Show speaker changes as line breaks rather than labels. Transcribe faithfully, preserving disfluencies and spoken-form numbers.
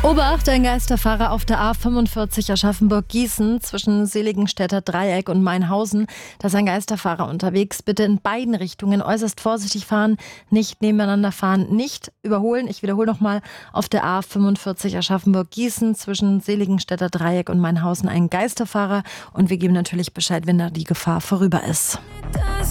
Obacht, ein Geisterfahrer auf der A fünfundvierzig Aschaffenburg-Gießen zwischen Seligenstädter Dreieck und Mainhausen. Da ist ein Geisterfahrer unterwegs. Bitte in beiden Richtungen äußerst vorsichtig fahren, nicht nebeneinander fahren, nicht überholen. Ich wiederhole nochmal, auf der A fünfundvierzig Aschaffenburg-Gießen zwischen Seligenstädter Dreieck und Mainhausen ein Geisterfahrer. Und wir geben natürlich Bescheid, wenn da die Gefahr vorüber ist.